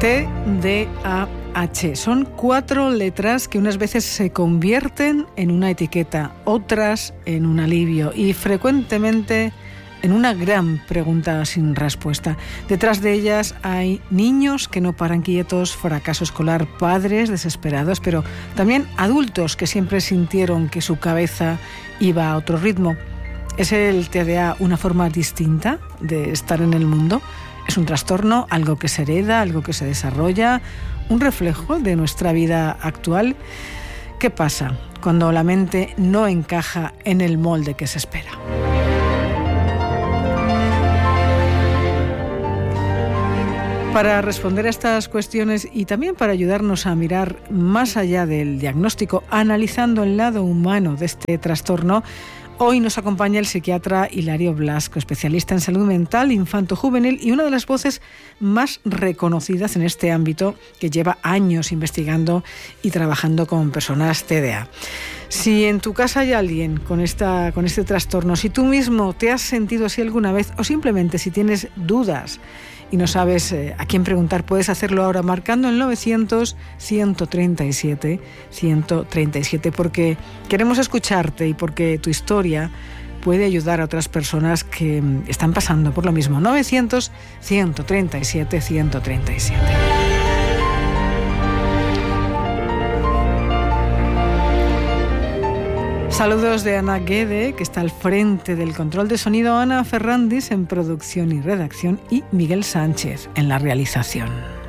TDAH. Son 4 letras que unas veces se convierten en una etiqueta, otras en un alivio y frecuentemente en una gran pregunta sin respuesta. Detrás de ellas hay niños que no paran quietos, fracaso escolar, padres desesperados, pero también adultos que siempre sintieron que su cabeza iba a otro ritmo. ¿Es el TDA una forma distinta de estar en el mundo? ¿Es un trastorno, algo que se hereda, algo que se desarrolla, un reflejo de nuestra vida actual? ¿Qué pasa cuando la mente no encaja en el molde que se espera? Para responder a estas cuestiones y también para ayudarnos a mirar más allá del diagnóstico, analizando el lado humano de este trastorno, hoy nos acompaña el psiquiatra Hilario Blasco, especialista en salud mental infanto-juvenil y una de las voces más reconocidas en este ámbito, que lleva años investigando y trabajando con personas TDA. Si en tu casa hay alguien con este trastorno, si tú mismo te has sentido así alguna vez o simplemente si tienes dudas y no sabes a quién preguntar, puedes hacerlo ahora marcando el 900-137-137, porque queremos escucharte y porque tu historia puede ayudar a otras personas que están pasando por lo mismo. 900-137-137. Saludos de Ana Guede, que está al frente del control de sonido, Ana Ferrandis en producción y redacción y Miguel Sánchez en la realización.